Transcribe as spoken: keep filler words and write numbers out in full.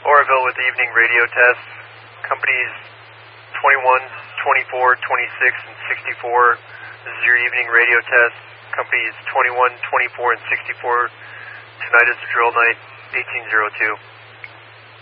Oroville with evening radio tests. Companies twenty-one, twenty-four, twenty-six, and sixty-four. This is your evening radio test. Companies twenty-one, twenty-four, and sixty-four. Tonight is the drill night, eighteen oh two.